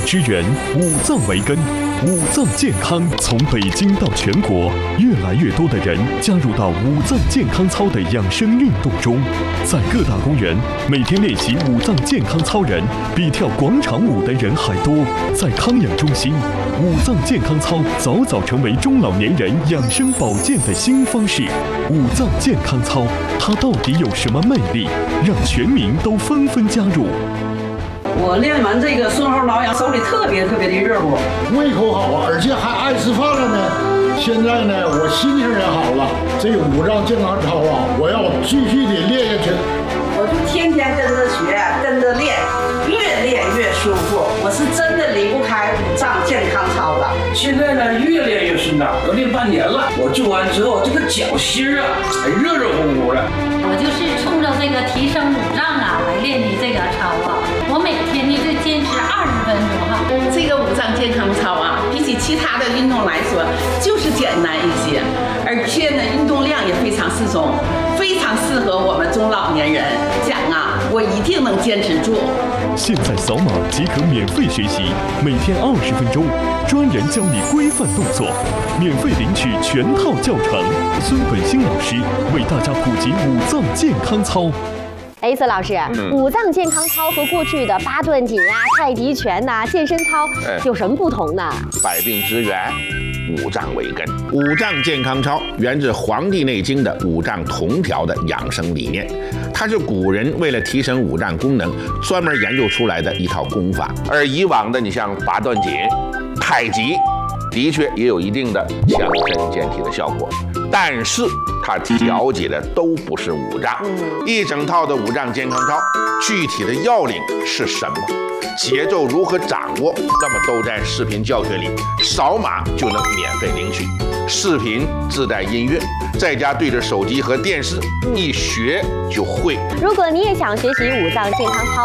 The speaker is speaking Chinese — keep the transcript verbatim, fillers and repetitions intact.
之源，五脏为根。五脏健康从北京到全国，越来越多的人加入到五脏健康操的养生运动中。在各大公园，每天练习五脏健康操人比跳广场舞的人还多。在康养中心，五脏健康操早早成为中老年人养生保健的新方式。五脏健康操，它到底有什么魅力，让全民都纷纷加入？ 我练完这个顺后挠痒，手里特别特别的热乎， 胃口好啊，而且还爱吃饭了呢。现在呢，我心情也好了。这个五脏健康操啊，我要继续的练下去。 我就天天跟着学，跟着练，越练越舒服。我是真的离不开五脏健康操的。 现在呢，越练越顺当，都练半年了。我做完之后，这个脚心啊，还热热乎乎的。 我就是冲着这个提升五脏啊来练的这个操啊。我每天呢就坚持二十分钟哈。 这个五脏健康操啊，比起其他的运动来说，就是简单一些，而且呢，运动量也非常适中，非常适合我们中老年人。讲啊，我一定能坚持住。 现在扫码即可免费学习，每天二十分钟，专人教你规范动作，免费领取全套教程。孙本兴老师为大家普及五脏健康操。 哎，孙老师，嗯、五脏健康操和过去的八段锦啊、太极拳呐、啊、健身操有什么不同呢？ 百病之源，五脏为根。五脏健康操源自《黄帝内经》的五脏同调的养生理念，它是古人为了提升五脏功能专门研究出来的一套功法。而以往的，你像八段锦、太极，的确也有一定的强身健体的效果，但是它调节的都不是五脏。一整套的五脏健康操，具体的要领是什么？节奏如何掌握？那么都在视频教学里，扫码就能免费领取。视频自带音乐，在家对着手机和电视一学就会。 如果你也想学习五脏健康操，